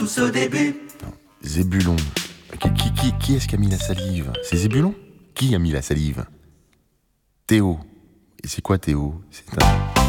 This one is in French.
Tous au début. Non. Zébulon. Qui est-ce qui a mis la salive? C'est Zébulon? Qui a mis la salive? Théo. Et c'est quoi Théo? C'est un...